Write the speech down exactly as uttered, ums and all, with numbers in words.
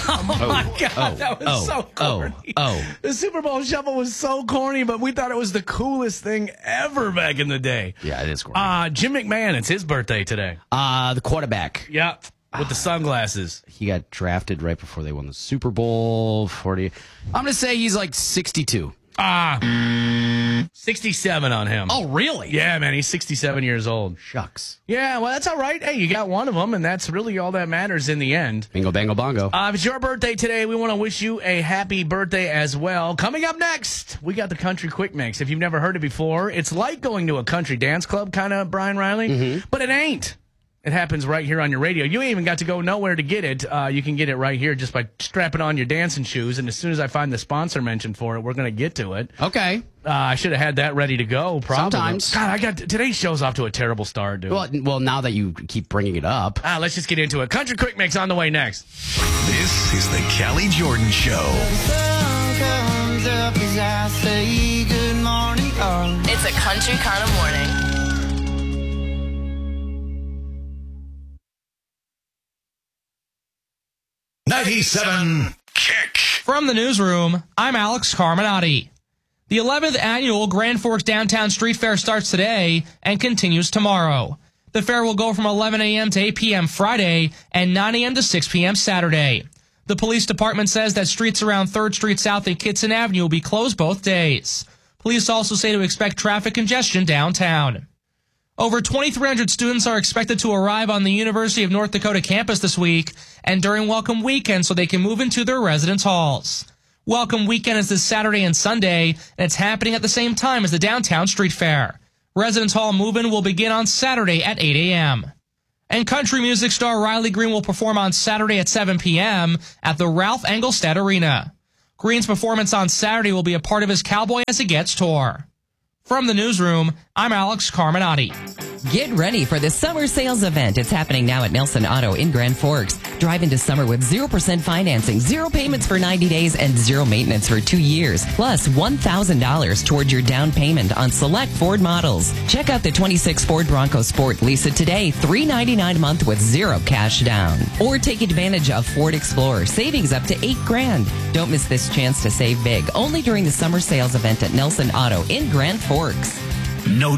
Oh, my God. oh, that was oh, so corny. Oh, oh. The Super Bowl Shuffle was so corny, but we thought it was the coolest thing ever back in the day. Yeah, it is corny. Uh, Jim McMahon, it's his birthday today. Uh, the quarterback. Yeah, with the sunglasses. He got drafted right before they won the Super Bowl. forty. I'm going to say he's like sixty-two. Ah, sixty-seven on him. Oh, really? Yeah, man, he's sixty-seven years old. Shucks. Yeah, well, that's all right. Hey, you got one of them, and that's really all that matters in the end. Bingo, bango, bongo. Uh, if it's your birthday today, we want to wish you a happy birthday as well. Coming up next, we got the Country Quick Mix. If you've never heard it before, it's like going to a country dance club, kind of, Brian Riley, mm-hmm. but it ain't. It happens right here on your radio. You ain't even got to go nowhere to get it. Uh, you can get it right here just by strapping on your dancing shoes. And as soon as I find the sponsor mention for it, we're going to get to it. Okay. Uh, I should have had that ready to go. Probably. Sometimes. God, I got today's show's off to a terrible start, dude. Well, well, now that you keep bringing it up. Ah, let's just get into it. Country Quick Mix on the way next. This is the Callie Jordan Show. The sun comes up as I say good morning, darling. It's a country kind of morning. ninety-seven Kick. From the newsroom, I'm Alex Carminati. The eleventh annual Grand Forks Downtown Street Fair starts today and continues tomorrow. The fair will go from eleven a.m. to eight p.m. Friday and nine a.m. to six p.m. Saturday. The police department says that streets around third Street South and Kitson Avenue will be closed both days. Police also say to expect traffic congestion downtown. Over twenty-three hundred students are expected to arrive on the University of North Dakota campus this week and during Welcome Weekend so they can move into their residence halls. Welcome Weekend is this Saturday and Sunday, and it's happening at the same time as the Downtown Street Fair. Residence Hall move-in will begin on Saturday at eight a.m. And country music star Riley Green will perform on Saturday at seven p.m. at the Ralph Engelstad Arena. Green's performance on Saturday will be a part of his Cowboy As It Gets tour. From the newsroom, I'm Alex Carminati. Get ready for the summer sales event. It's happening now at Nelson Auto in Grand Forks. Drive into summer with zero percent financing, zero payments for ninety days, and zero maintenance for two years. Plus one thousand dollars towards your down payment on select Ford models. Check out the twenty-six Ford Bronco Sport. Lease it today, three hundred ninety-nine dollars a month with zero cash down. Or take advantage of Ford Explorer. Savings up to eight grand. Don't miss this chance to save big. Only during the summer sales event at Nelson Auto in Grand Forks. No